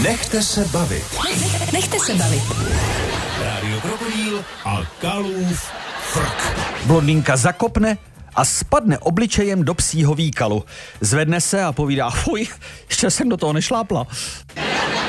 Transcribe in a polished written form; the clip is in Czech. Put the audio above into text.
Nechte se bavit. Nechte se bavit. Rádio Krokodýl a Kalův frk. Blondýnka zakopne a spadne obličejem do psího výkalu. Zvedne se a povídá, fuj, ještě jsem do toho nešlápla.